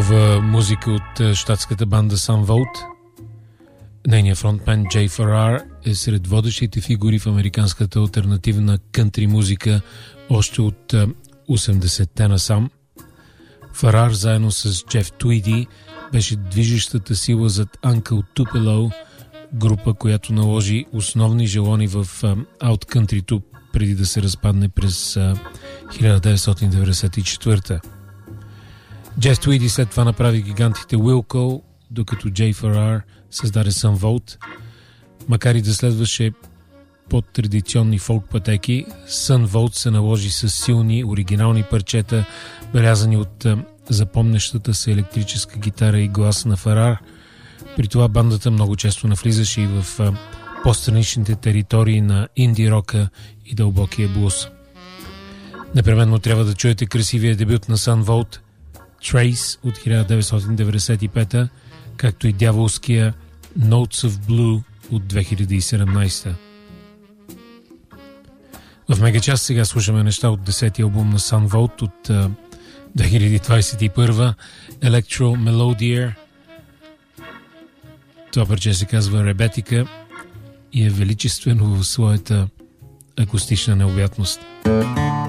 Нова музика от щатската банда Sun Volt. Нейният фронтмен Джей Ферар е сред водещите фигури в американската алтернативна кънтри музика още от 80-те насам. Ферар заедно с Джеф Твиди беше движещата сила зад Uncle Tupelo, група, която наложи основни желони в ауткънтрито преди да се разпадне през 1994. Джеф Твиди след това направи гигантите Wilco, докато Джей Ферар създаде Sun Volt. Макар и да следваше по-традиционни фолк пътеки, Sun Volt се наложи с силни, оригинални парчета, белязани от запомнящата се електрическа гитара и глас на Ферар. При това бандата много често навлизаше и в по-страничните територии на инди рока и дълбокия блуз. Непременно трябва да чуете красивия дебют на Sun Volt Trace от 1995, както и дяволския Notes of Blue от 2017. В Мегачас сега слушаме неща от 10-ти албум на Sun Volt от 2021, Electro Melodier. Това парче се казва Ребетика и е величествено в своята акустична необятност.